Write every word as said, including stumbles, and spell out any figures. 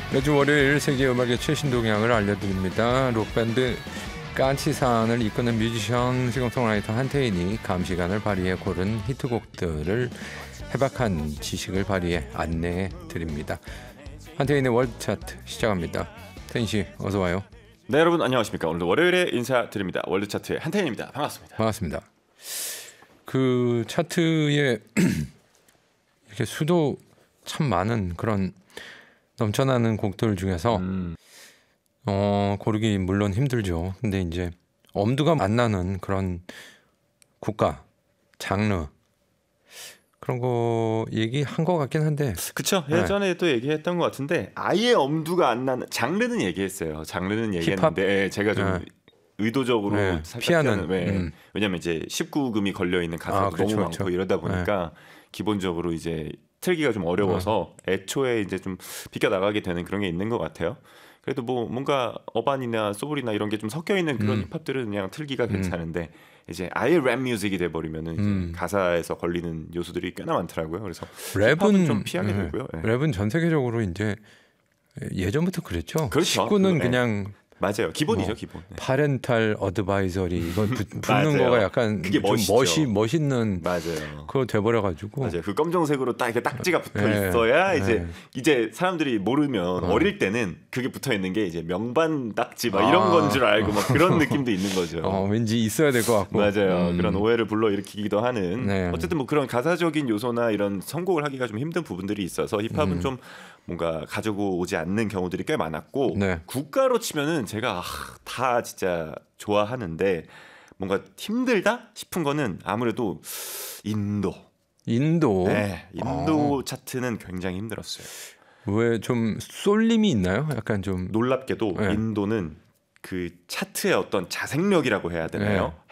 매주 월요일 세계 음악의 최신 동향을 알려드립니다. 록밴드 까치산을 이끄는 뮤지션, 싱어송라이터 한태인이 감시관을 발휘해 고른 히트곡들을 해박한 지식을 발휘해 안내해 드립니다. 한태인의 월드 차트 시작합니다. 태인 씨 어서 와요. 네, 여러분 안녕하십니까. 오늘도 월요일에 인사드립니다. 월드 차트의 한태인입니다. 반갑습니다. 반갑습니다. 그 차트에 이렇게 수도 참 많은 그런 넘쳐나는 곡들 중에서 음. 어, 고르기 물론 힘들죠. 근데 이제 엄두가 안 나는 그런 국가, 장르 그런 거 얘기한 것 같긴 한데. 그쵸. 예전에도 네. 얘기했던 것 같은데 아예 엄두가 안 나는 장르는 얘기했어요. 장르는 얘기했는데 힙합? 제가 좀 네. 의도적으로 네. 살짝 피하는. 왜? 음. 왜냐면 이제 십구 금이 걸려 있는 가사도 아, 그렇죠, 너무 많고 그렇죠. 이러다 보니까 네. 기본적으로 이제 틀기가 좀 어려워서 네. 애초에 이제 좀 비껴 나가게 되는 그런 게 있는 것 같아요. 그래도 뭐 뭔가 어반이나 소울이나 이런 게 좀 섞여 있는 그런 음. 힙합들은 그냥 틀기가 음. 괜찮은데 이제 아예 랩 뮤직이 돼 버리면은 음. 가사에서 걸리는 요소들이 꽤나 많더라고요. 그래서 랩은 좀 피하게 네. 되고요. 네. 랩은 전 세계적으로 이제 예전부터 그랬죠. 그렇죠. 십구는 네. 그냥 맞아요. 기본이죠, 뭐 기본. 네. 파렌탈 어드바이저리 이건 붙는 거가 약간 그게 좀 멋있죠. 멋이 멋있는 맞아요. 그거 돼버려가지고. 맞아요. 그 검정색으로 딱 이렇게 딱지가 붙어 네. 있어야 네. 이제 이제 사람들이 모르면 어. 어릴 때는 그게 붙어 있는 게 이제 명반 딱지 막 이런 건 줄 알고 막 그런 느낌도 있는 거죠. 어, 왠지 있어야 될 것 같고. 맞아요. 음. 그런 오해를 불러일으키기도 하는. 네. 어쨌든 뭐 그런 가사적인 요소나 이런 선곡을 하기가 좀 힘든 부분들이 있어서 힙합은 음. 좀 뭔가 가지고 오지 않는 경우들이 꽤 많았고 네. 국가로 치면은 제가 아, 다 진짜 좋아하는데 뭔가 힘들다 싶은 거는 아무래도 인도. 인도. 네, 인도 어. 차트는 굉장히 힘들었어요. 왜 좀 쏠림이 있나요? 약간 좀 놀랍게도 네. 인도는 그 차트의 어떤 자생력이라고 해야 되나요?